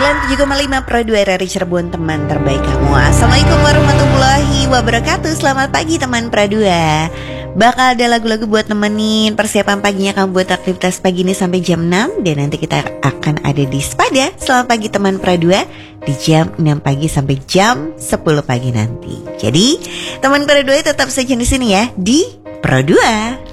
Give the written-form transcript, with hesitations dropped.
97,5 Pro 2 RRI Cirebon, teman terbaik kamu. Assalamualaikum warahmatullahi wabarakatuh. Selamat pagi teman Pro 2. Bakal ada lagu-lagu buat nemenin persiapan paginya kamu buat aktivitas pagi ini sampai jam 6. Dan nanti kita akan ada di Spada. Selamat pagi teman Pro 2 di jam 6 pagi sampai jam 10 pagi nanti. Jadi teman Pro 2 tetap saja di sini ya, di Pro 2.